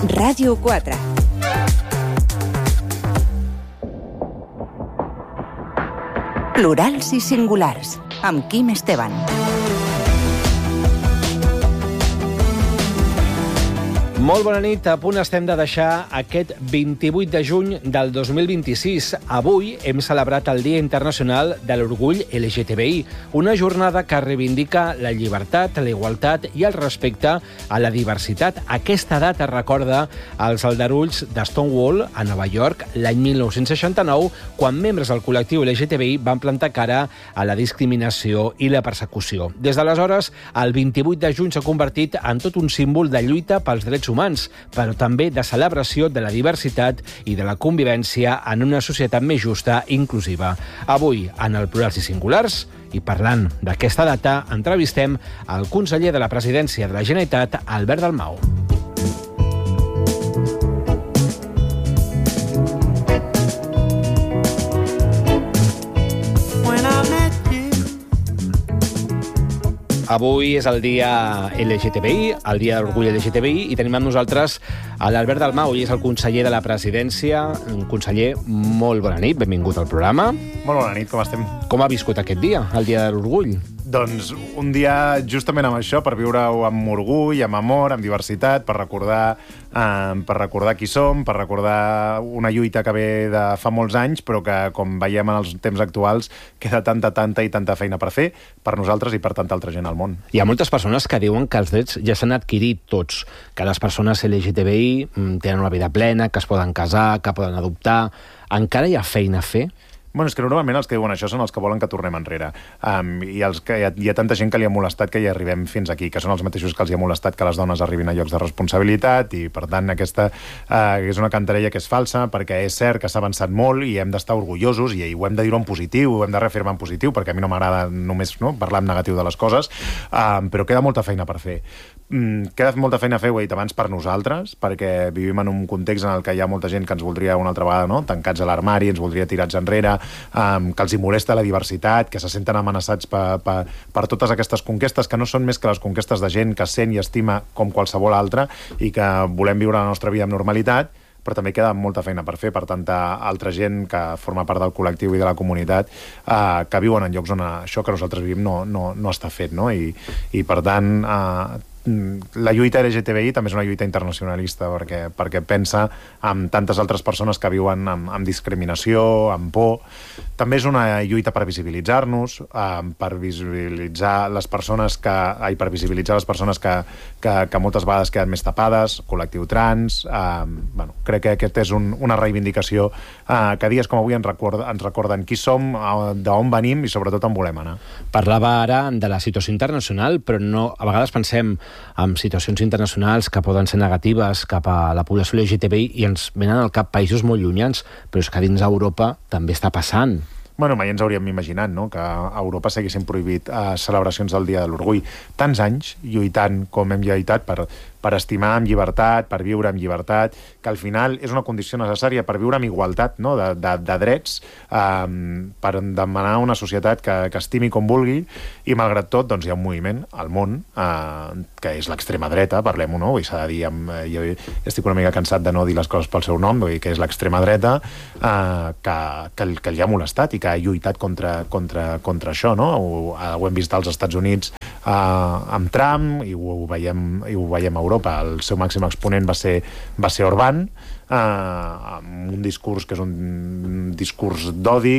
Ràdio 4. Plurals i singulars, amb Quim Esteban. Molt bona nit, a punt estem de deixar aquest 28 de juny del 2026. Avui hem celebrat el Dia Internacional de l'Orgull LGTBI, una jornada que reivindica la llibertat, la igualtat i el respecte a la diversitat. Aquesta data recorda els aldarulls de Stonewall a Nova York l'any 1969, quan membres del col·lectiu LGTBI van plantar cara a la discriminació i la persecució. Des d'aleshores, el 28 de juny s'ha convertit en tot un símbol de lluita pels drets humans, però també de celebració de la diversitat i de la convivència en una societat més justa i inclusiva. Avui, en el Plurals i Singulars, i parlant d'aquesta data, entrevistem el conseller de la Presidència de la Generalitat, Albert Dalmau. Avui és el dia LGTBI, el dia de l'Orgull LGTBI, i tenim amb nosaltres l'Albert Dalmau, ell és el conseller de la Presidència. Conseller, molt bona nit, benvingut al programa. Molt bona nit, com estem? Com ha viscut aquest dia, el dia de l'Orgull? Doncs un dia justament amb això, per viure-ho amb orgull, amb amor, amb diversitat, per recordar qui som, per recordar una lluita que ve de fa molts anys, però que, com veiem en els temps actuals, queda tanta feina per fer, per nosaltres i per tanta altra gent al món. Hi ha moltes persones que diuen que els drets ja s'han adquirit tots, que les persones LGTBI tenen una vida plena, que es poden casar, que poden adoptar. Encara hi ha feina a fer? Bueno, és que normalment els que diuen això són els que volen que tornem enrere. I hi ha tanta gent que li ha molestat que hi arribem fins aquí, que són els mateixos que els hi ha molestat que les dones arribin a llocs de responsabilitat, i per tant aquesta és una cantarella que és falsa, perquè és cert que s'ha avançat molt i hem d'estar orgullosos, i ho hem de dir en positiu, ho hem de reafirmar en positiu, perquè a mi no m'agrada només parlar en negatiu de les coses, però queda molta feina per fer. Queda molta feina a fer, ho he dit abans, per nosaltres, perquè vivim en un context en el que hi ha molta gent que ens voldria una altra vegada tancats a l'armari, ens voldria tirats enrere, que els hi molesta la diversitat, que se senten amenaçats per totes aquestes conquestes, que no són més que les conquestes de gent que sent i estima com qualsevol altra, i que volem viure la nostra vida amb normalitat, però també queda molta feina per fer per tanta altra gent que forma part del col·lectiu i de la comunitat, que viuen en llocs on això que nosaltres vivim no està fet, no? I per tant, la lluita LGTBI també és una lluita internacionalista, perquè pensa en tantes altres persones que viuen amb discriminació, amb por. També és una lluita per visibilitzar-nos, per visibilitzar les persones que moltes vegades queden més tapades, col·lectiu trans. Crec que aquesta és una reivindicació que dies com avui ens recorden qui som, d'on venim i sobretot on volem anar. Parlava ara de la situació internacional, però a vegades pensem amb situacions internacionals que poden ser negatives cap a la població LGTBI i ens venen al cap països molt llunyans, però és que dins d'Europa també està passant. Bueno, mai ens hauríem imaginat, no?, que a Europa s'haguessin prohibit celebracions del Dia de l'Orgull. Tants anys lluitant com hem lluitat per estimar amb llibertat, per viure amb llibertat, que al final és una condició necessària per viure amb igualtat, no?, de drets, per demanar una societat que estimi com vulgui, i malgrat tot doncs, hi ha un moviment al món, que és l'extrema dreta, parlem-ho, no?, i s'ha de dir, jo estic una mica cansat de no dir les coses pel seu nom, que és l'extrema dreta, que li ha molestat i que ha lluitat contra això, no? Ho hem vist als Estats Units amb Trump, i ho veiem a Europa. El seu màxim exponent va ser Orbán, amb un discurs que és un discurs d'odi,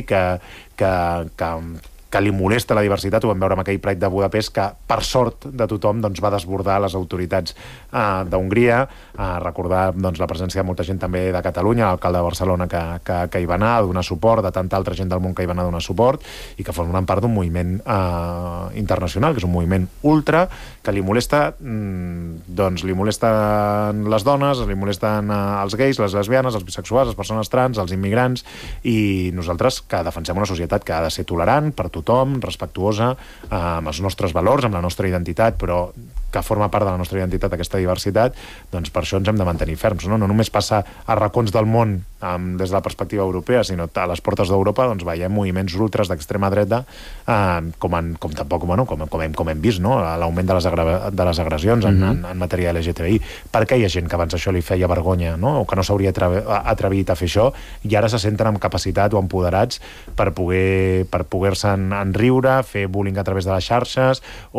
que li molesta la diversitat. Ho vam veure amb aquell Pride de Budapest, que per sort de tothom va desbordar les autoritats d'Hongria. Recordar la presència de molta gent també de Catalunya, l'alcalde de Barcelona que hi va anar a donar suport, de tanta altra gent del món que hi va anar a donar suport, i que formen part d'un moviment internacional, que és un moviment ultra, que li molesta, li molesten les dones, li molesten els gais, les lesbianes, els bisexuals, les persones trans, els immigrants, i nosaltres que defensem una societat que ha de ser tolerant per tothom, respectuosa amb els nostres valors, amb la nostra identitat, però que forma part de la nostra identitat, aquesta diversitat, doncs per això ens hem de mantenir ferms, no només passar a racons del món des de la perspectiva europea, sinó a les portes d'Europa doncs veiem moviments ultres d'extrema dreta com hem vist, no? L'augment de les agressions en matèria LGTBI. Per què hi ha gent que abans això li feia vergonya, no? O que no s'hauria atrevit a fer això i ara se senten amb capacitat o empoderats per poder-se'n enriure, fer bullying a través de les xarxes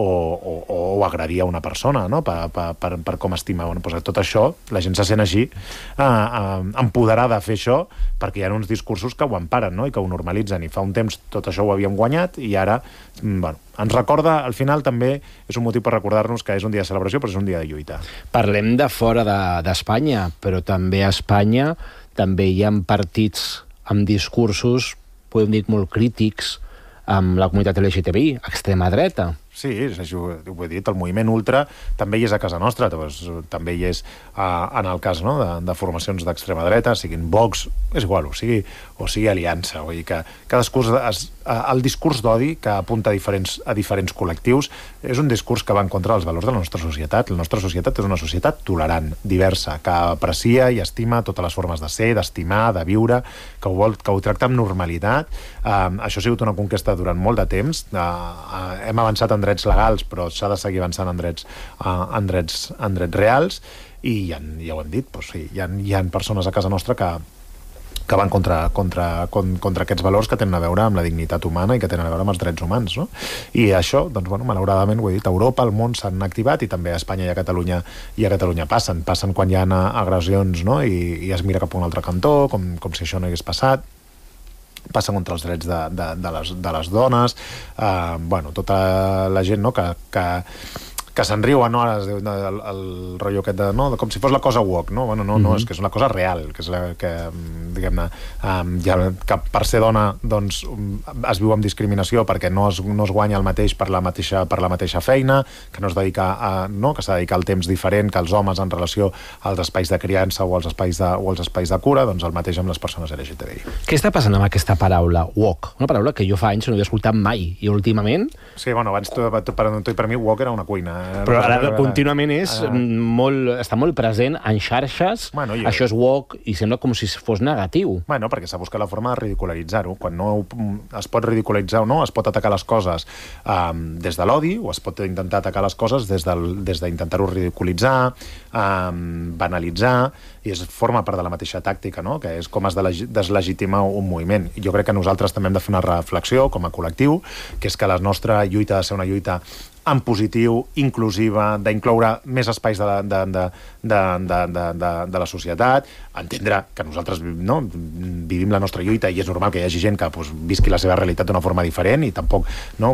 o agredir a una persona, no? Per com estima. Bueno, doncs tot això, la gent se sent així empoderada a fer això perquè hi ha uns discursos que ho emparen, no? I que ho normalitzen, i fa un temps tot això ho havíem guanyat i ara, bueno, ens recorda, al final també és un motiu per recordar-nos que és un dia de celebració però és un dia de lluita. Parlem de fora d'Espanya, però també a Espanya també hi ha partits amb discursos, podem dir, molt crítics amb la comunitat LGTBI, extrema dreta. Sí, ho he dit, el moviment ultra també hi és a casa nostra, també hi és en el cas, no, de formacions d'extrema dreta, siguin Vox, és igual, o sigui Aliança, vull dir que cadascú el discurs d'odi que apunta a diferents col·lectius és un discurs que va en contra dels valors de la nostra societat. La nostra societat és una societat tolerant, diversa, que aprecia i estima totes les formes de ser, d'estimar, de viure, que ho tracta amb normalitat. Això ha sigut una conquesta durant molt de temps. Hem avançat en drets legals, però s'ha de seguir avançant en drets reals, i ja ho hem dit, doncs sí, hi ha persones a casa nostra que van contra aquests valors que tenen a veure amb la dignitat humana i que tenen a veure amb els drets humans, no? I això, doncs, bueno, malauradament, ho he dit, a Europa, al món s'han activat, i també a Espanya i a Catalunya passen quan hi ha agressions, no? I es mira cap a un altre cantó, com si això no hagués passat. Passa contra els drets de les dones, bueno, tota la gent, no, que se'n riuen, no? Ara es diu el rotllo aquest de com si fos la cosa woke, no? Bueno, no, és que és una cosa real, que és la que, diguem-ne, que per ser dona, doncs, es viu amb discriminació perquè no es guanya el mateix per la mateixa feina, que no es dedica que s'ha de dedicar el temps diferent que els homes en relació als espais de criança o als espais de cura, doncs el mateix amb les persones LGTBI. Què està passant amb aquesta paraula, woke? Una paraula que jo fa anys no havia escoltat mai, i últimament... Sí, bueno, abans per mi woke era una cuina. Però ara contínuament està molt present en xarxes, això és woke, i sembla com si fos negatiu. Bueno, perquè s'ha buscat la forma de ridicularitzar-ho. Quan no es pot ridicularitzar o no, es pot atacar les coses des de l'odi, o es pot intentar atacar les coses des d'intentar-ho ridiculitzar, banalitzar, i forma part de la mateixa tàctica, no? Que és com es deslegitima un moviment. Jo crec que nosaltres també hem de fer una reflexió com a col·lectiu, que és que la nostra lluita ha de ser una lluita en positiu, inclusiva, d'incloure més espais de la societat, entendre que nosaltres vivim la nostra lluita i és normal que hi hagi gent que visqui la seva realitat d'una forma diferent i tampoc,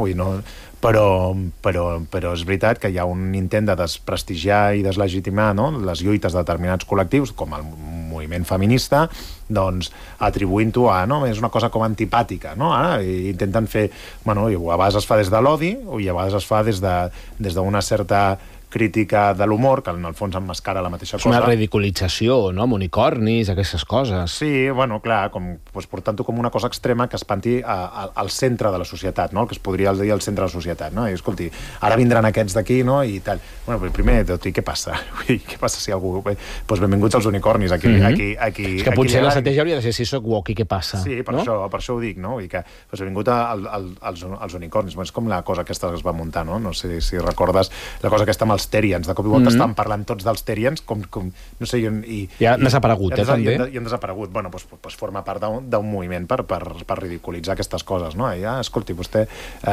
però és veritat que hi ha un intent de desprestigiar i deslegitimar les lluites de determinats col·lectius, com el moviment feminista, doncs atribuint-ho a, és una cosa com antipàtica, no? I intenten fer, i a vegades es fa des de l'odi i a vegades es fa des d'una certa crítica de l'humor, que en el fons emmascara la mateixa cosa. És una ridiculització, no? Amb unicornis, aquestes coses. Sí, bueno, clar, portant-ho com una cosa extrema que espanti al centre de la societat, no? El que es podria dir al centre de la societat, no? I escolti, ara vindran aquests d'aquí, no? I tal. Bueno, primer de tot, i què passa? Què passa si algú... Doncs benvinguts als unicornis, aquí. És que potser l'estratègia hauria de ser si soc woke i què passa. Sí, per això ho dic, no? I que benvingut als unicornis. És com la cosa aquesta que es va muntar, no? No sé si recordes la cosa aquesta amb els Terians, de cop i volta estan parlant tots dels Terians, no sé, ja han desaparegut, també. I han desaparegut. Bueno, doncs forma part d'un moviment per ridiculitzar aquestes coses, no? Escolti, vostè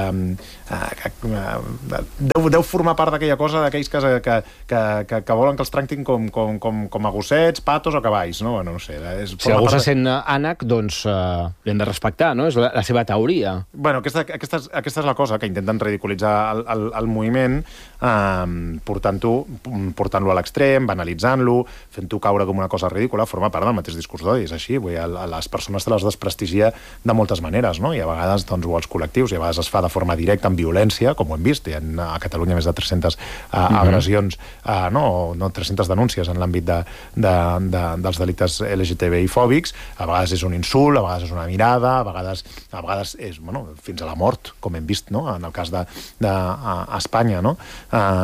deu formar part d'aquella cosa d'aquells que volen que els tractin com a gossets, patos o cavalls, no? Bueno, no sé. Si algú se sent ànec, doncs l'hem de respectar, no? És la seva teoria. Bueno, aquesta és la cosa, que intenten ridiculitzar el moviment, portant-lo a l'extrem, banalitzant-lo, fent-ho caure com una cosa ridícula, forma part del mateix discurs d'odi, és així. Les persones se les desprestigia de moltes maneres, no? I a vegades, o els col·lectius, i a vegades es fa de forma directa, amb violència, com ho hem vist. Hi ha a Catalunya més de 300 agressions, 300 denúncies en l'àmbit dels delictes LGTBI fòbics. A vegades és un insult, a vegades és una mirada, a vegades és, fins a la mort, com hem vist, no? En el cas d'Espanya, no?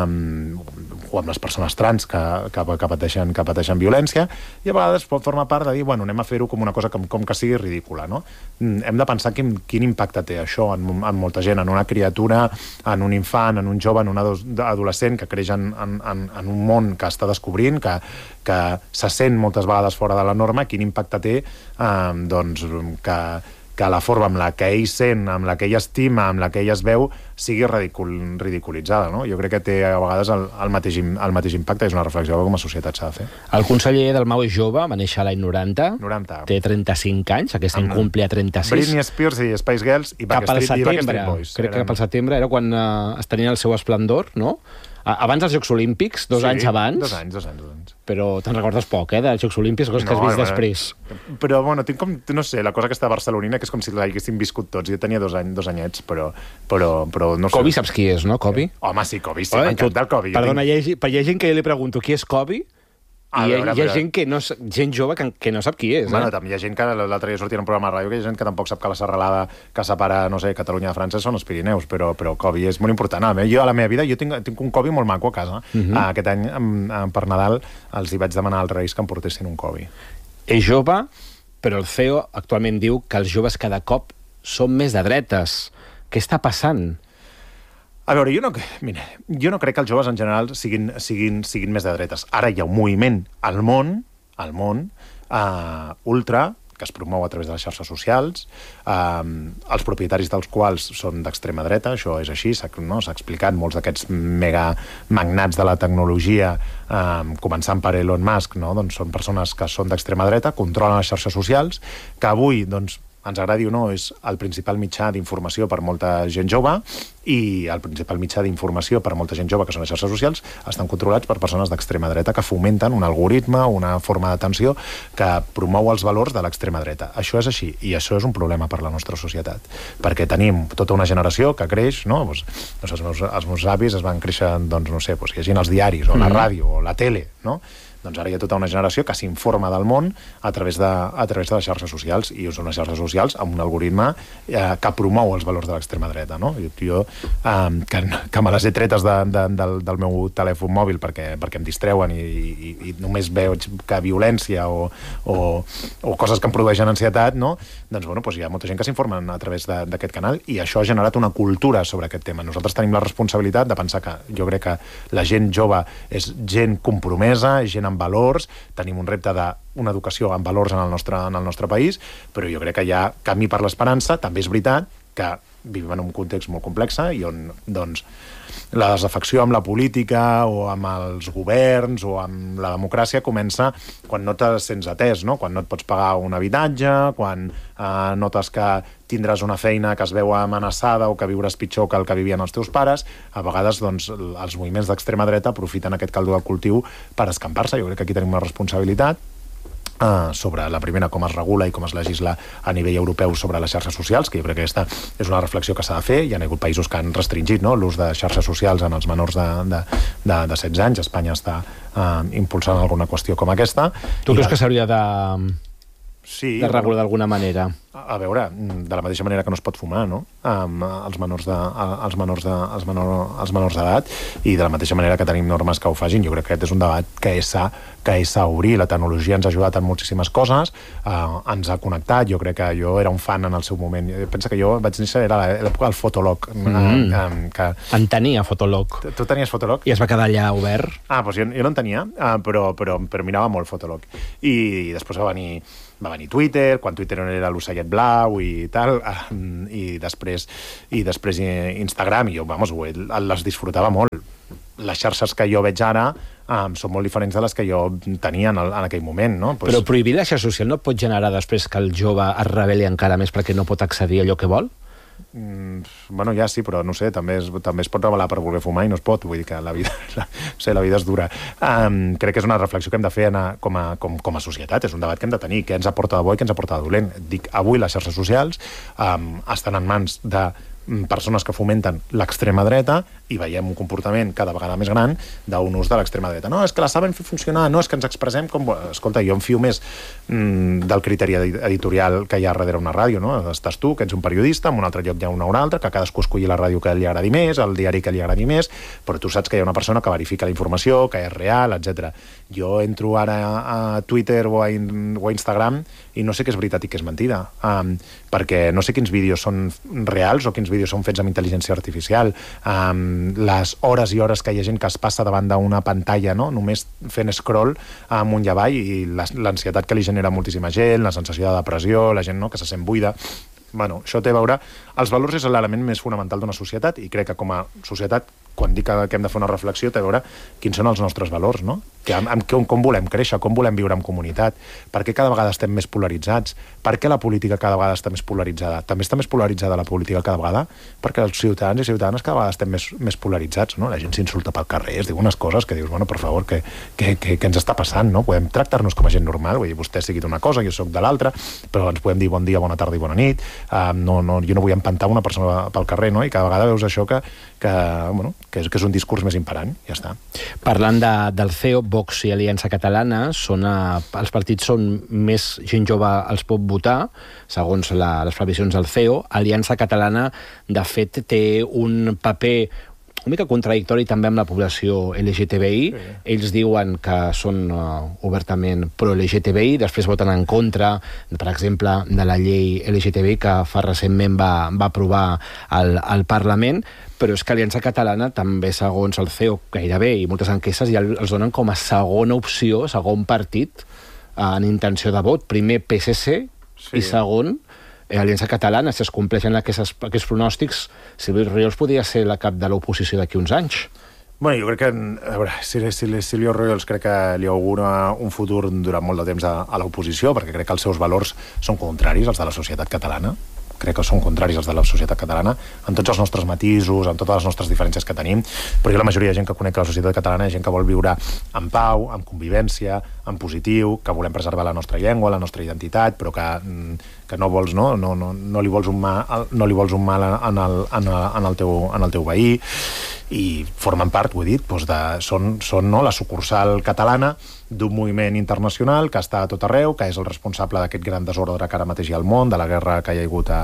o amb les persones trans que pateixen violència, i a vegades pot formar part de dir, bueno, anem a fer-ho com una cosa com que sigui ridícula, no? Hem de pensar quin impacte té això en molta gent, en una criatura, en un infant, en un jove, en un adolescent que creix en un món que està descobrint, que se sent moltes vegades fora de la norma, quin impacte té doncs que la forma amb la que ell sent, amb la que ell estima, amb la que ell es veu, sigui ridiculitzada, no? Jo crec que té a vegades el mateix impacte, és una reflexió que com a societat s'ha de fer. El conseller Dalmau és jove, va néixer l'any 90, té 35 anys, aquest any complia 36. Britney Spears i Spice Girls i Backstreet Boys. Crec que cap al setembre era quan es tenien el seu esplendor, no? Abans dels Jocs Olímpics, dos anys abans. Dos anys. Però te'n recordes poc, dels Jocs Olímpics, coses que has vist després. Però, bueno, tinc com, no sé, la cosa aquesta barcelonina, que és com si l'haguéssim viscut tots. Jo tenia dos anyets, però no sé. Kobe saps qui és, no, Kobe? Home, sí, Kobe, sí, m'encanta el Kobe. Perdona, hi ha gent que jo li pregunto qui és Kobe, i hi ha gent jove que no sap qui és. Bueno, també hi ha gent que l'altre dia sortia en un programa de ràdio que hi ha gent que tampoc sap que la serralada que separa, no sé, Catalunya de França són els Pirineus, però Kobe és molt important. Jo, a la meva vida, jo tinc un Kobe molt maco a casa. Aquest any, per Nadal, els hi vaig demanar als Reis que em portessin un Kobe. És jove, però el CEO actualment diu que els joves cada cop són més de dretes. Què està passant? A veure, jo no crec que els joves en general siguin més de dretes. Ara hi ha un moviment al món ultra, que es promou a través de les xarxes socials, els propietaris dels quals són d'extrema dreta, això és així, s'ha explicat, molts d'aquests mega magnats de la tecnologia, començant per Elon Musk, no? Doncs són persones que són d'extrema dreta, controlen les xarxes socials, que avui, doncs, ens agradi o no, és el principal mitjà d'informació per molta gent jove, i el principal mitjà d'informació per molta gent jove, que són les xarxes socials, estan controlats per persones d'extrema dreta que fomenten un algoritme, una forma d'atenció que promou els valors de l'extrema dreta. Això és així, i això és un problema per la nostra societat, perquè tenim tota una generació que creix, no? Els meus avis es van créixer, doncs, no sé, llegint els diaris, o la ràdio, o la tele, no? Doncs ara hi ha tota una generació que s'informa del món a través de les xarxes socials, i són unes xarxes socials amb un algoritme que promou els valors de l'extrema dreta, no? Jo que me les he tretes del meu telèfon mòbil perquè em distreuen i només veig que violència o coses que em produeixen ansietat, no? Doncs, bueno, hi ha molta gent que s'informen a través d'aquest canal, i això ha generat una cultura sobre aquest tema. Nosaltres tenim la responsabilitat de pensar que jo crec que la gent jove és gent compromesa, és gent amb valors, tenim un repte d'una educació amb valors en el nostre país, però jo crec que hi ha camí per l'esperança. També és veritat que vivim en un context molt complex i on, doncs, la desafecció amb la política o amb els governs o amb la democràcia comença quan no te sents atès, no? Quan no et pots pagar un habitatge, quan notes que tindràs una feina que es veu amenaçada o que viuràs pitjor que el que vivien els teus pares. A vegades, doncs, els moviments d'extrema dreta aprofiten aquest caldo de cultiu per escampar-se. Jo crec que aquí tenim una responsabilitat sobre la primera, com es regula i com es legisla a nivell europeu sobre les xarxes socials, que jo crec que aquesta és una reflexió que s'ha de fer. Hi ha hagut països que han restringit, no, l'ús de xarxes socials en els menors de 16 anys. Espanya està impulsant alguna qüestió com aquesta. Tu creus que s'hauria de regular d'alguna manera? A veure, de la mateixa manera que no es pot fumar, no? Els menors d'edat, i de la mateixa manera que tenim normes que ho facin. Jo crec que aquest és un debat que és sa obrir. La tecnologia ens ha ajudat en moltíssimes coses, ens ha connectat. Jo crec que jo era un fan en el seu moment. Pensa que jo vaig néixer, era l'època del Fotolog. En tenia Fotolog. Tu tenies Fotolog? I es va quedar allà obert? Doncs jo no en tenia, però mirava molt Fotolog. I després va venir Twitter, quan Twitter era l'ocellet blau i tal, i després Instagram, i jo, les disfrutava molt. Les xarxes que jo veig ara són molt diferents de les que jo tenia en aquell moment, no? Però prohibir la xarxa social no pot generar després que el jove es rebel·li encara més perquè no pot accedir a allò que vol? Ja sí, però no sé, també es pot rebel·lar per voler fumar i no es pot. Vull dir que la vida és dura. Crec que és una reflexió que hem de fer com a societat. És un debat que hem de tenir. Què ens aporta de bo i què ens aporta de dolent? Dic, avui les xarxes socials estan en mans de persones que fomenten l'extrema dreta, i veiem un comportament cada vegada més gran d'un ús de l'extrema dreta. No, és que la saben fer funcionar, no, és que ens expressem com... Escolta, jo em fio més del criteri editorial que hi ha darrere una ràdio, no? Estàs tu, que ets un periodista, en un altre lloc hi ha un altre, que cadascú escolli la ràdio que li agradi més, el diari que li agradi més, però tu saps que hi ha una persona que verifica la informació, que és real, etc. Jo entro ara a Twitter o a Instagram i no sé què és veritat i què és mentida, perquè no sé quins vídeos són reals o quins vídeos són fets amb intel·ligència artificial, les hores i hores que hi ha gent que es passa davant d'una pantalla, no? Només fent scroll amunt i avall, i l'ansietat que li genera moltíssima gent, la sensació de depressió, la gent, no?, que se sent buida. Bueno, això té a veure... Els valors és l'element més fonamental d'una societat, i crec que com a societat, quan dic que hem de fer una reflexió, té a veure quins són els nostres valors, no? Com volem créixer, com volem viure en comunitat, per què cada vegada estem més polaritzats, per què la política cada vegada està més polaritzada. També està més polaritzada la política cada vegada perquè els ciutadans i ciutadanes cada vegada estem més polaritzats, no? La gent s'insulta pel carrer, es diu unes coses que dius, bueno, per favor, què ens està passant, no? Podem tractar-nos com a gent normal, vull dir, vostè sigui d'una cosa, jo soc de l'altra, però ens podem dir bon dia, bona tarda i bona nit. Jo no vull empantar una persona pel carrer, no? I cada vegada veus això que és un discurs més imperant, ja està. Parlant del CEO, Vox i Aliança Catalana, els partits són més gent jove els pot votar, segons les previsions del CEO. Aliança Catalana, de fet, té un paper una mica contradictori també amb la població LGTBI. Sí. Ells diuen que són obertament pro-LGTBI, després voten en contra, per exemple, de la llei LGTBI que fa recentment va aprovar al Parlament, però és que Aliança Catalana també, segons el CEO, gairebé, i moltes enquestes, ja els donen com a segona opció, segon partit en intenció de vot. Primer PSC i segon Aliança Catalana. Si es compleixen aquests pronòstics, Silvio Oriols podria ser la cap de l'oposició d'aquí uns anys. Bueno, jo crec que, a veure, Silvio Oriols crec que li augura un futur durant molt de temps a l'oposició, perquè crec que els seus valors són contraris als de la societat catalana. Crec que són contraris als de la societat catalana, en tots els nostres matisos, en totes les nostres diferències que tenim, però jo la majoria de gent que conec la societat catalana és gent que vol viure en pau, en convivència, en positiu, que volem preservar la nostra llengua, la nostra identitat, però que no vols, no li vols un mal en el teu veí, i formen part, ho he dit, són la sucursal catalana d'un moviment internacional que està a tot arreu, que és el responsable d'aquest gran desordre que ara mateix hi ha al món, de la guerra que hi ha hagut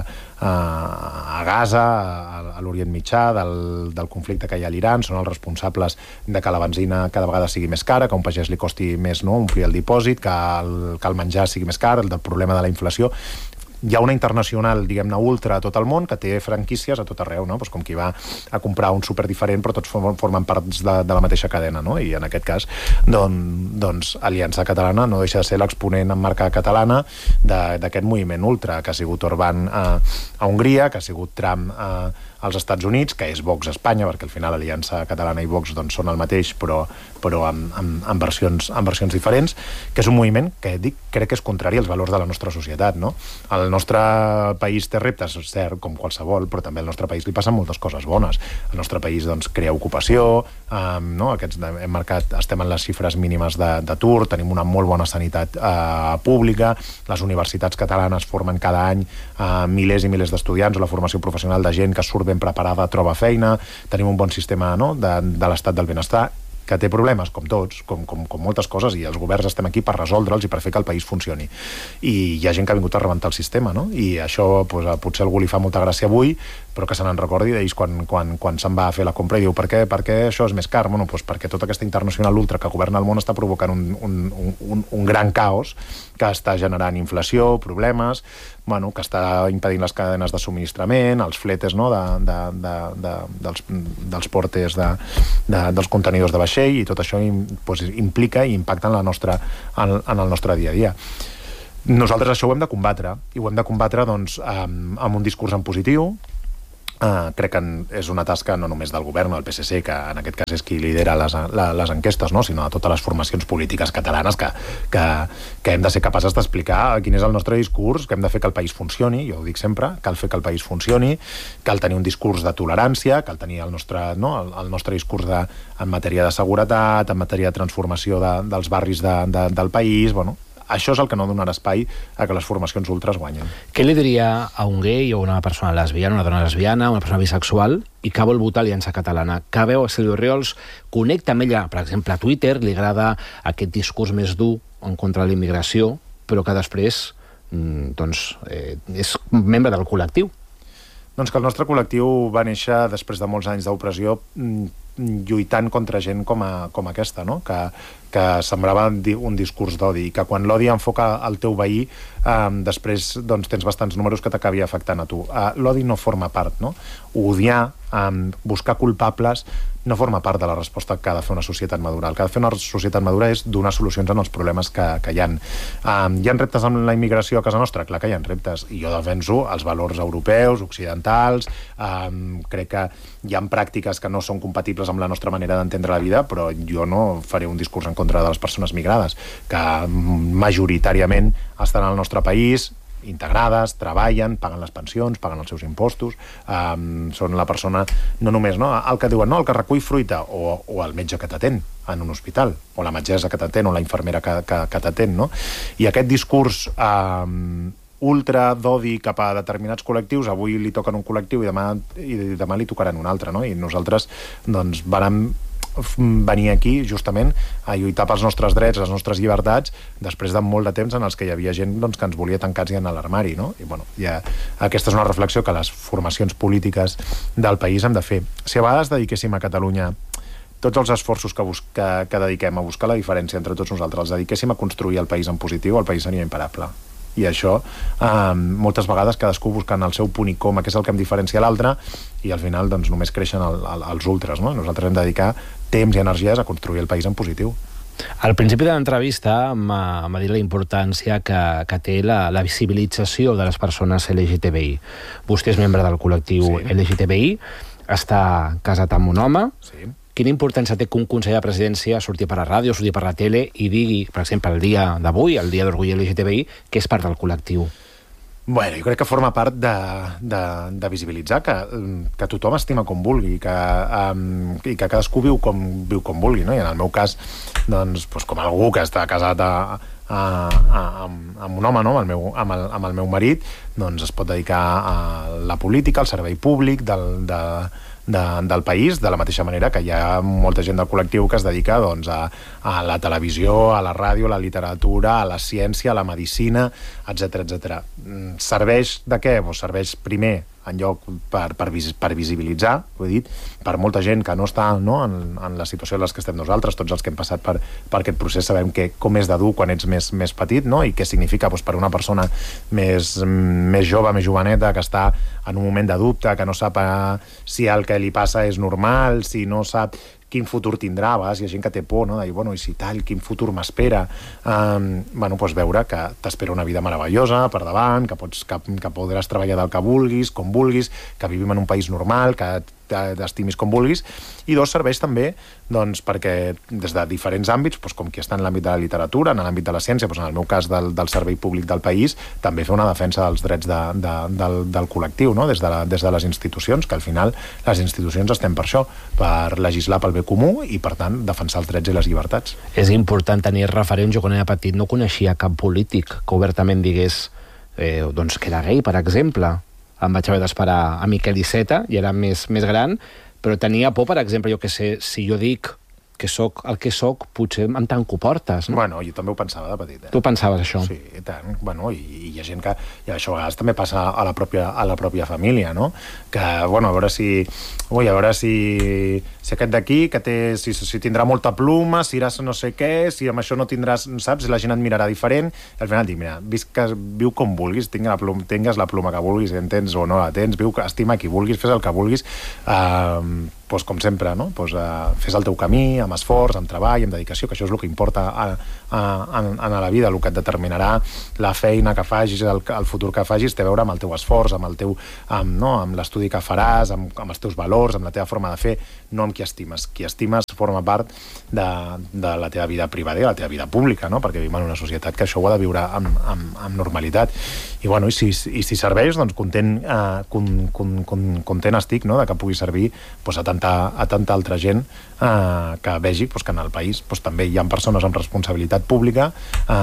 a Gaza, a l'Orient Mitjà, del conflicte que hi ha a l'Iran, són els responsables de que la benzina cada vegada sigui més cara, que a un pagès li costi més omplir el dipòsit, que el menjar sigui més car, del problema de la inflació. Hi ha una internacional, diguem-ne, ultra a tot el món, que té franquícies a tot arreu, no? Com qui va a comprar un súper diferent, però tots formen parts de la mateixa cadena, no? I en aquest cas, doncs, Aliança Catalana no deixa de ser l'exponent en marca catalana d'aquest moviment ultra, que ha sigut Orbán a Hongria, que ha sigut Trump als Estats Units, que és Vox a Espanya, perquè al final Aliança Catalana i Vox doncs, són el mateix, però amb versions diferents, que és un moviment que crec que és contrari als valors de la nostra societat, no? El nostre país té reptes, cert, com qualsevol, però també al nostre país li passen moltes coses bones. El nostre país doncs, crea ocupació, no? Estem en les xifres mínimes d'atur, tenim una molt bona sanitat pública, les universitats catalanes formen cada any milers i milers d'estudiants, o la formació professional de gent que surt ben preparada, troba feina, tenim un bon sistema, no?, de l'estat del benestar, que té problemes, com tots, com moltes coses, i els governs estem aquí per resoldre'ls i per fer que el país funcioni. I hi ha gent que ha vingut a rebentar el sistema, no? I això potser a algú li fa molta gràcia avui, però que se n'en recordi d'ells quan se'n va a fer la compra i diu per què això és més car? Bueno, doncs perquè tota aquesta internacional ultra que governa el món està provocant un gran caos que està generant inflació, problemes, que està impedint les cadenes de subministrament, els fletes, no?, dels portes dels contenidors de vaixell, i tot això implica i impacta en el nostre dia a dia. Nosaltres això ho hem de combatre, i ho hem de combatre doncs, amb un discurs en positiu. Crec que és una tasca no només del govern, del PSC, que en aquest cas és qui lidera les enquestes, no?, sinó de totes les formacions polítiques catalanes que hem de ser capaces d'explicar quin és el nostre discurs, que hem de fer que el país funcioni, jo ho dic sempre, cal fer que el país funcioni, cal tenir un discurs de tolerància, cal tenir el nostre discurs en matèria de seguretat, en matèria de transformació dels barris del país, això és el que no donarà espai a que les formacions ultres guanyen. Què li diria a un gay o una persona lesbiana, una dona lesbiana, una persona bisexual, i que vol votar Aliança Catalana? Que veu a Sílvia Orriols, connecta amb ella, per exemple, a Twitter, li agrada aquest discurs més dur en contra de la immigració, però que després és membre del col·lectiu. Doncs que el nostre col·lectiu va néixer després de molts anys d'opressió lluitant contra gent com aquesta, no? Que semblava un discurs d'odi, i que quan l'odi enfoca el teu veí, després tens bastants números que t'acabi afectant a tu. L'odi no forma part, no? Odiar, buscar culpables, no forma part de la resposta que ha de fer una societat madura. El que ha de fer una societat madura és donar solucions en els problemes que hi ha. Hi ha reptes amb la immigració a casa nostra? Clar que hi ha reptes, i jo defenso els valors europeus, occidentals, crec que hi ha pràctiques que no són compatibles amb la nostra manera d'entendre la vida, però jo no faré un discurs en contra de les persones migrades, que majoritàriament estan al nostre país, integrades, treballen, paguen les pensions, paguen els seus impostos, són la persona, no només, no? El que diuen, no, el que recull fruita, o el metge que t'atén en un hospital, o la metgessa que t'atén, o la infermera que t'atén, no? I aquest discurs ultra d'odi cap a determinats col·lectius, avui li toquen un col·lectiu i demà li tocaran un altre, no? I nosaltres, doncs, vàrem venir aquí justament a lluitar pels nostres drets, les nostres llibertats, després de molt de temps en els que hi havia gent que ens volia tancats i en l'armari, no? I bueno, aquesta és una reflexió que les formacions polítiques del país hem de fer. Si a vegades dediquéssim a Catalunya tots els esforços que dediquem a buscar la diferència entre tots nosaltres, els dediquéssim a construir el país en positiu, el país seria imparable. I això, moltes vegades cadascú buscant el seu punt i coma, que és el que em diferencia l'altre, i al final doncs, només creixen els ultres, no? Nosaltres hem de dedicar temps i energies a construir el país en positiu. Al principi de l'entrevista m'ha dit la importància que té la visibilització de les persones LGTBI. Vostè és membre del col·lectiu LGTBI, està casat amb un home. Sí. Quina importància té que un conseller de presidència surti per la ràdio, surti per la tele i digui, per exemple, el dia d'avui, el dia d'orgull LGTBI, que és part del col·lectiu? Bueno, jo crec que forma part de visibilitzar que tothom estima com vulgui, i que cadascú viu com vulgui, no? I en el meu cas, doncs, com algú que està casat amb un home, no? amb el meu marit, doncs es pot dedicar a la política, al servei públic del país, de la mateixa manera que hi ha molta gent del col·lectiu que es dedica doncs, a la televisió, a la ràdio, a la literatura, a la ciència, a la medicina, etc. Serveix de què? Doncs serveix primer en lloc per visibilitzar, ho he dit, per molta gent que no està en la situació en la que estem nosaltres, tots els que hem passat per aquest procés sabem com és de dur quan ets més petit, no? I què significa per una persona més jove, més joveneta, que està en un moment de dubte, que no sap si el que li passa és normal, si no sap quin futur tindrà. A vegades hi ha gent que té por, no? De dir, bueno, i si tal, quin futur m'espera? Doncs veure que t'espera una vida meravellosa per davant, que podràs treballar del que vulguis, com vulguis, que vivim en un país normal, que t'estimis com vulguis. I dos, serveix també doncs, perquè des de diferents àmbits, com qui està en l'àmbit de la literatura, en l'àmbit de la ciència, en el meu cas del servei públic del país, també fer una defensa dels drets del col·lectiu, no? Des de les institucions, que al final les institucions estem per això, per legislar pel bé comú i, per tant, defensar els drets i les llibertats. És important tenir referents. Jo quan era petit no coneixia cap polític que obertament digués que era gay, per exemple. Em vaig haver d'esperar a Miquel Iceta, i era més gran, però tenia por, per exemple, jo que sé, si jo dic que sóc el que sóc, potser em tanco portes, no? Bueno, jo també ho pensava de petit. Tu pensaves això? Sí, i tant. Bueno, i hi ha gent que... I això a vegades també passa a la pròpia família, no? Que, bueno, a veure si aquest d'aquí, que té, si tindrà molta pluma, si iràs no sé què, si amb això no tindràs, saps? La gent et mirarà diferent. I al final dic, mira, viu com vulguis, tingues la pluma que vulguis, entens o no la tens, estima qui vulguis, fes el que vulguis, com sempre, no? Fes el teu camí, amb esforç, amb treball, amb dedicació, que això és el que importa a la vida, el que et determinarà la feina que facis, el futur que facis, té a veure amb el teu esforç, amb l'estudi que faràs, amb els teus valors, amb la teva forma de fer, no amb qui estimes. Qui estimes forma part de la teva vida privada i la teva vida pública, no? Perquè vivim en una societat que això ho ha de viure amb normalitat. I si serveix, doncs content estic, no? De que pugui servir a tanta tanta altra gent que vegi que en el país també hi ha persones amb responsabilitat pública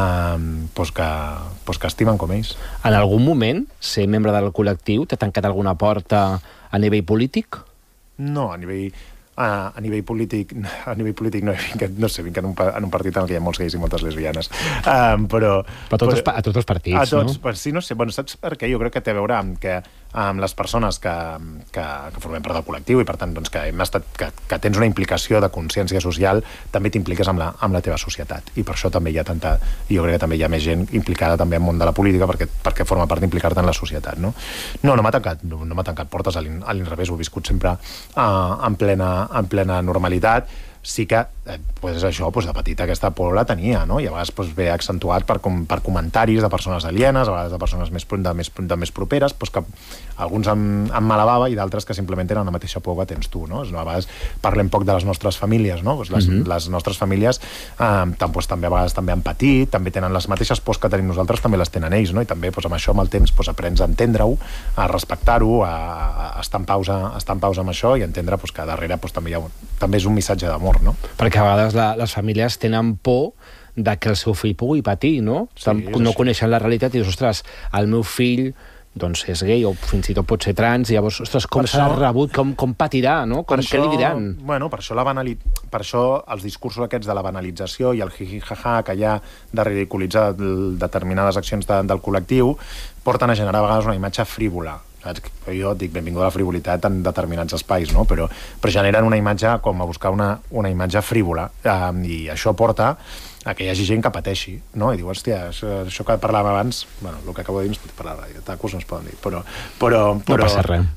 que estimen com ells. En algun moment, ser membre del col·lectiu t'ha tancat alguna porta a nivell polític? No, a nivell polític no he vingut, no sé, vinc en un partit en el que hi ha molts gais i moltes lesbianes. A tots els partits, a tots, no? Sí, no sé, saps per què? Jo crec que té a veure amb les persones que formem part del col·lectiu i, per tant, que tens una implicació de consciència social, també t'impliques amb la teva societat. I per això també jo crec que també hi ha més gent implicada també en el món de la política perquè forma part d'implicar-te en la societat, no? No m'ha tancat portes, a l'inrevés, ho he viscut sempre en plena normalitat. Sí que, això, de petita aquesta por la tenia, no? I a vegades ve accentuat per comentaris de persones alienes, a vegades de persones més properes, que alguns amb mala bava i d'altres que simplement tenen la mateixa por que tens tu, no? A vegades parlem poc de les nostres famílies, no? Les nostres famílies també a vegades també han patit, també tenen les mateixes pors que tenim nosaltres, també les tenen ells, no? I també amb això, amb el temps, aprens a entendre-ho, a respectar-ho, a estar en pausa amb això i entendre que darrere també és un missatge d'amor, no? Perquè a vegades les famílies tenen por de que el seu fill pugui patir, no? Sí, no coneixen la realitat i dius, ostres, el meu fill és gay o fins i tot pot ser trans, i llavors, ostres, com serà rebut, com patirà, no? Què li diran? Bueno, per això els discursos aquests de la banalització i el jiji-jaja que hi ha de ridiculitzar determinades accions del col·lectiu porten a generar a vegades una imatge frívola. Jo dic benvinguda a la frivolitat en determinats espais, no? Però generen una imatge com a buscar una imatge frívola, i això porta a que hi hagi gent que pateixi, no? I diu, hòstia, això que parlàvem abans, bueno, el que acabo de dir no es pot parlar a la ràdio, tacos no es poden dir, no passa res.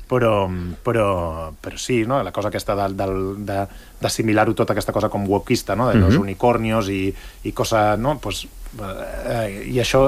Però sí, no? La cosa aquesta d'assimilar-ho tota aquesta cosa com wokeista, no? De los unicornios i cosa, no? I això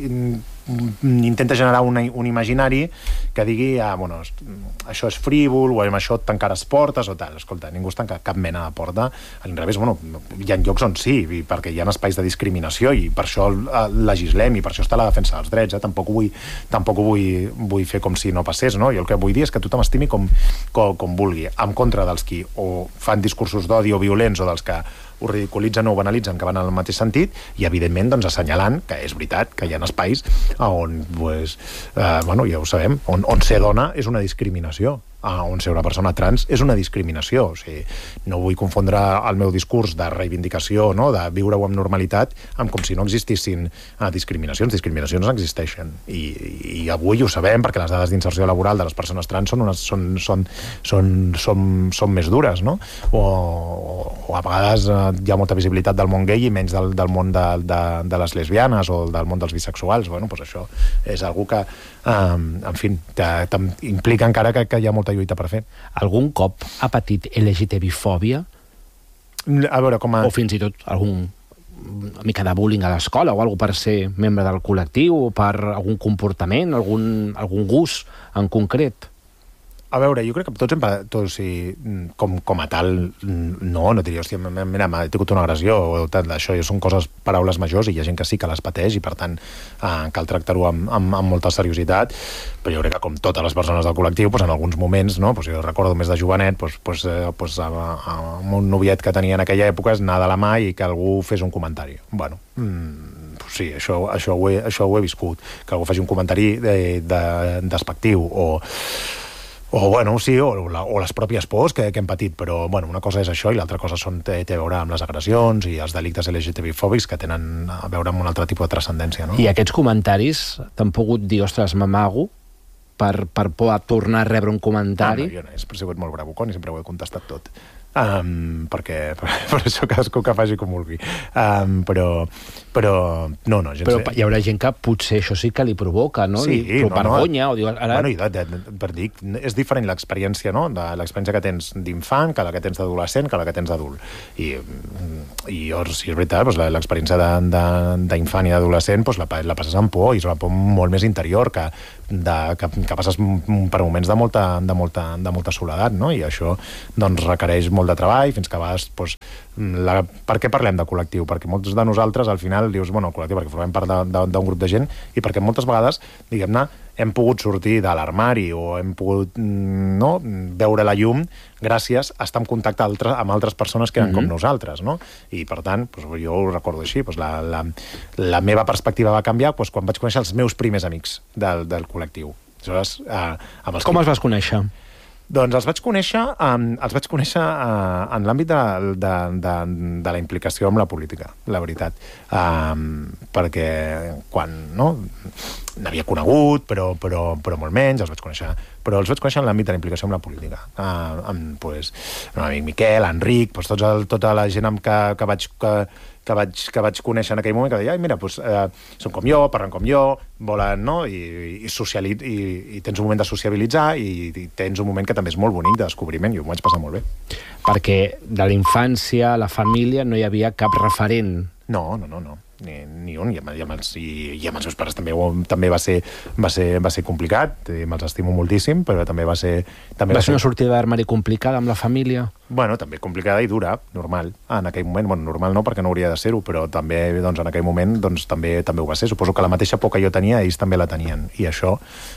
intenta generar un imaginari que digui, bueno, això és frívol, o amb això et tancaràs portes o tal. Escolta, ningú es tanca cap mena de porta. A l'inrevés, bueno, hi ha llocs on sí, perquè hi ha espais de discriminació i per això legislem i per això està la defensa dels drets. Tampoc ho vull fer com si no passés, no? Jo el que vull dir és que tothom estimi com vulgui, en contra dels qui o fan discursos d'odi o violents o dels que ho ridiculitzen o banalitzen, que van en el mateix sentit, i evidentment assenyalant que és veritat que hi ha espais on, bueno, ja ho sabem, on ser dona és una discriminació, on ser una persona trans és una discriminació. O sigui, no vull confondre el meu discurs de reivindicació, no?, de viure-ho amb normalitat, amb com si no existissin discriminacions. Discriminacions existeixen. I avui ho sabem perquè les dades d'inserció laboral de les persones trans són més dures, no? O a vegades hi ha molta visibilitat del món gay i menys del món de les lesbianes o del món dels bisexuals. Bueno, doncs això és algú que, en fi, implica encara que hi ha molta lluita per fer. Algun cop ha patit LGTB-fòbia? A veure, o fins i tot una mica de bullying a l'escola o alguna per ser membre del col·lectiu o per algun comportament, algun gust en concret? A veure, jo crec que tots com a tal, no diria, hòstia, mira, m'ha tingut una agressió o tant d'això, són paraules majors i hi ha gent que sí que les pateix i per tant cal tractar-ho amb molta seriositat, però jo crec que com totes les persones del col·lectiu, en alguns moments, no, jo recordo més de jovenet, amb un noviet que tenia en aquella època és anar de la mà i que algú fes un comentari. Bueno, sí, això ho he viscut, que algú faci un comentari despectiu o bueno, sí, o les pròpies pors que hem patit, però bueno, una cosa és això i l'altra cosa té a veure amb les agressions i els delictes LGTB-fòbics que tenen a veure amb un altre tipus de transcendència, no? I aquests comentaris t'han pogut dir, ostres, m'amago per poder tornar a rebre un comentari? No, jo he sigut molt bravucón i sempre ho he contestat tot. Per això cadascú que faci com vulgui, però no, gens però hi haurà gent que potser això sí que li provoca, no? Sí, però vergonya, o diu, ara... Bueno, és diferent l'experiència, no?, de l'experiència que tens d'infant que la que tens d'adolescent que la que tens d'adult, i si és veritat, l'experiència d'infant i d'adolescent la passes amb por, i és una por molt més interior que passes per moments de molta soledat, no? I això requereix molt de treball, fins que a vegades per què parlem de col·lectiu? Perquè molts de nosaltres al final dius, bueno, col·lectiu perquè formem part d'un grup de gent i perquè moltes vegades, diguem-ne, hem pogut sortir de l'armari o hem pogut veure la llum gràcies a estar en contacte amb altres persones que eren com nosaltres, no? I, per tant, jo ho recordo així, la meva perspectiva va canviar quan vaig conèixer els meus primers amics del col·lectiu. Aleshores, com els vas conèixer? Doncs els vaig conèixer en l'àmbit de la implicació amb la política, la veritat. Perquè quan n'havia conegut, però molt menys, els vaig conèixer. Però els vaig conèixer en l'àmbit de la implicació amb la política. Amb l'amic Miquel, Enric, tota la gent que vaig conèixer en aquell moment, que deia, mira, són com jo, parlen com jo, volen, no? I tens un moment de sociabilitzar i tens un moment que també és molt bonic de descobriment, i ho vaig passar molt bé. Perquè de la infància, la família, no hi havia cap referent. No. Ni un, i amb els meus pares també va ser complicat, me'ls estimo moltíssim, però també va ser... Va ser una sortida d'armari complicada amb la família? Bueno, també complicada i dura, normal. En aquell moment, normal no, perquè no hauria de ser-ho, però també, en aquell moment, també ho va ser. Suposo que la mateixa por que jo tenia, ells també la tenien. I això,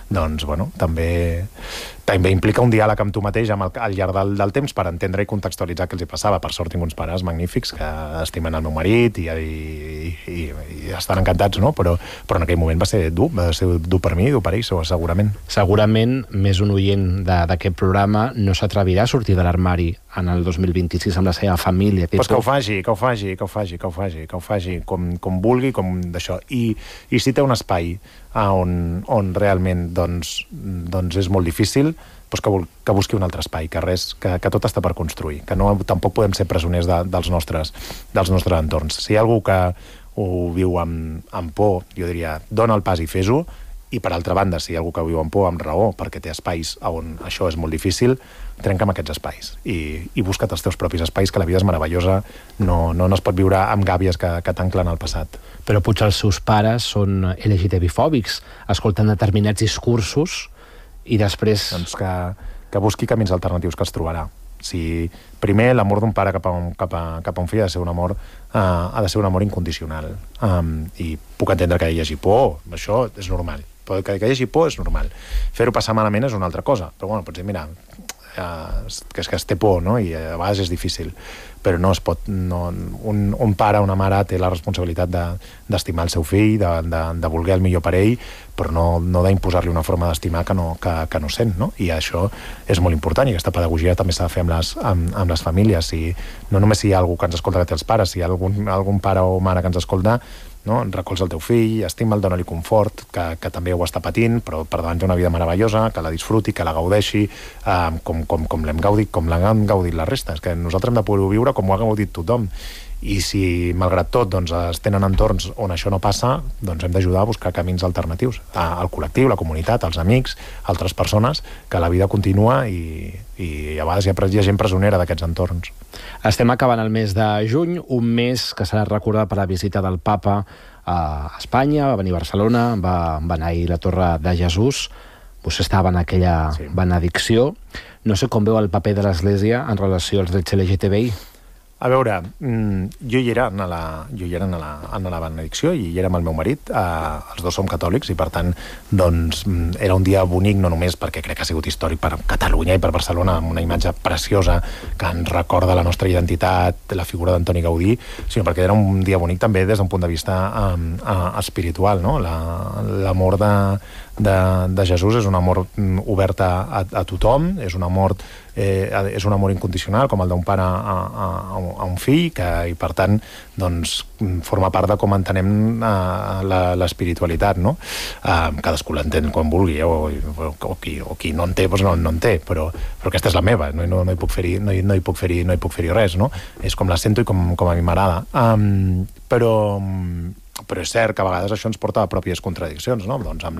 també implica un diàleg amb tu mateix al llarg del temps per entendre i contextualitzar què els hi passava. Per sort tinc uns pares magnífics que estimen el meu marit i estan encantats, no? Però en aquell moment va ser dur per mi i dur per ells, segurament. Segurament, més un oient d'aquest programa no s'atrevirà a sortir de l'armari en el 2026 amb la seva família. Pues que ho faci com vulgui, com d'això. I si té un espai on realment és molt difícil, que busqui un altre espai, que tot està per construir, que tampoc podem ser presoners dels nostres entorns. Si hi ha algú que ho viu amb por, jo diria, dona el pas i fes-ho, i per altra banda, si hi ha algú que viu amb por, amb raó, perquè té espais on això és molt difícil, trenca amb aquests espais i busca't els teus propis espais, que la vida és meravellosa, no es pot viure amb gàbies que t'anclen al passat. Però potser els seus pares són LGTB-fòbics, escolten determinats discursos i després... Doncs que busqui camins alternatius que els trobarà. Si primer l'amor d'un pare cap a un fill ha de ser un amor incondicional. I puc entendre que hi hagi por, això és normal. Que hi hagi por és normal. Fer-ho passar malament és una altra cosa. Però pots dir, mira, que es té por, no? I a vegades és difícil. Però no es pot... Un pare o una mare té la responsabilitat d'estimar el seu fill, de voler el millor per ell, però no d'imposar-li una forma d'estimar que no sent, no? I això és molt important, i aquesta pedagogia també s'ha de fer amb les famílies. No només si hi ha algú que ens escolta que té els pares, si hi ha algun pare o mare que ens escolta, no? Recolza el teu fill, estima'l, dona-li confort, que també ho està patint, però per davant té una vida meravellosa, que la disfruti, que la gaudeixi, com l'hem gaudit la resta. És que nosaltres hem de poder viure com ho ha gaudit tothom. I si, malgrat tot, es tenen entorns on això no passa, hem d'ajudar a buscar camins alternatius. Al col·lectiu, la comunitat, als amics, altres persones, que la vida continua i a vegades hi ha gent presonera d'aquests entorns. Estem acabant el mes de juny, un mes que serà recordat per la visita del papa a Espanya, va venir a Barcelona, va beneir la Torre de Jesús. Vostè estava en aquella benedicció. No sé com veu el paper de l'Església en relació als drets LGTBI. A veure, jo hi era en la benedicció i hi era amb el meu marit, els dos som catòlics i per tant era un dia bonic, no només perquè crec que ha sigut històric per Catalunya i per Barcelona, amb una imatge preciosa que ens recorda la nostra identitat, la figura d'Antoni Gaudí, sinó perquè era un dia bonic també des d'un punt de vista espiritual, no? L'amor de Jesús és un amor obert a tothom, és un amor incondicional, com el d'un pare a un fill, i per tant forma part de com entenem l'espiritualitat, no? Cadascú l'entén quan vulgui, o qui no en té, doncs no en té, però aquesta és la meva, no hi puc fer-hi res, no? És com la sento i com a mi m'agrada. Però és cert que a vegades això ens porta a pròpies contradiccions, no?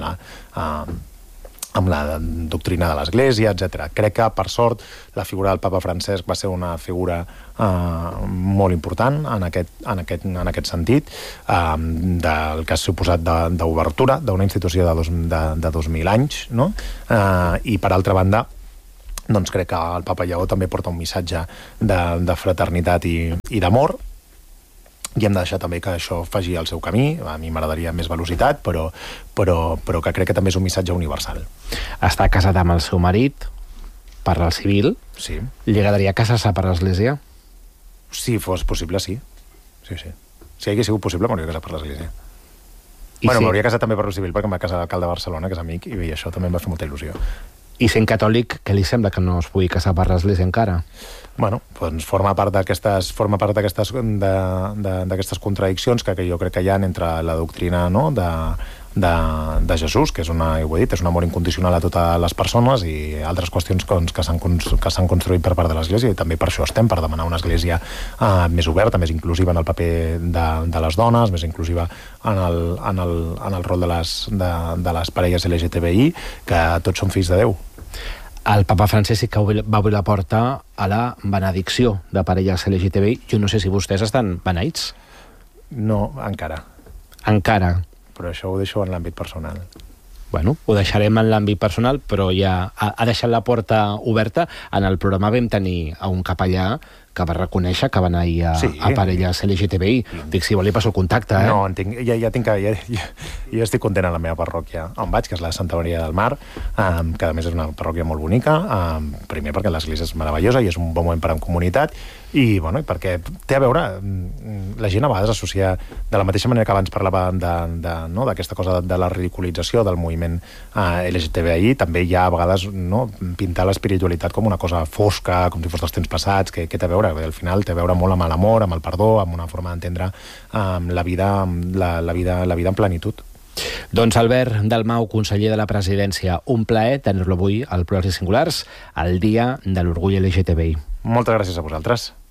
Amb la doctrina de l'Església, etc. Crec que, per sort, la figura del papa Francesc va ser una figura molt important en aquest sentit, del que ha suposat d'obertura d'una institució de 2.000 anys, no? I, per altra banda, crec que el papa Lleó també porta un missatge de fraternitat i d'amor, i hem de deixar també que això faci el seu camí. A mi m'agradaria més velocitat, però que crec que també és un missatge universal. Està casat amb el seu marit, per al civil. Sí. Li agradaria casar-se per l'església? Si fos possible, sí. Sí. Si hagués sigut possible, m'hauria casat per l'església. I m'hauria casat també per el civil, perquè em va casar l'alcalde de Barcelona, que és amic, i això també em va fer molta il·lusió. I sent catòlic, què li sembla que no es pugui casar per l'església encara? Bueno, doncs forma part d'aquestes contradiccions que jo crec que hi ha entre la doctrina, no?, de Jesús, que és ho he dit, és un amor incondicional a totes les persones, i altres qüestions que s'han construït per part de l'Església, i també per això estem, per demanar una Església més oberta, més inclusiva en el paper de les dones, més inclusiva en el rol de les parelles LGTBI, que tots són fills de Déu. El papa Francesc sí que va obrir la porta a la benedicció de parelles LGTBI. Jo no sé si vostès estan beneïts. No, encara. Encara. Però això ho deixo en l'àmbit personal. Bueno, ho deixarem en l'àmbit personal, però ja ha deixat la porta oberta. En el programa vam tenir a un capellà que va reconèixer que va anar ahir a parelles LGTBI. Dic, si vol li passo el contacte, No, jo estic content a la meva parròquia on vaig, que és la Santa Maria del Mar, que a més és una parròquia molt bonica, primer perquè l'església és meravellosa i és un bon moment per en comunitat, i perquè té a veure, la gent a vegades associa, de la mateixa manera que abans parlava d'aquesta cosa de la ridiculització del moviment LGTBI, també hi ha a vegades pintar l'espiritualitat com una cosa fosca, com si fos dels temps passats, que té a veure, al final té a veure molt amb l'amor, amb el perdó, amb una forma d'entendre la vida en plenitud. Doncs Albert Dalmau, conseller de la Presidència, un plaer tenir-lo avui al Plurals i Singulars, el dia de l'orgull LGTBI. Moltes gràcies a vosaltres.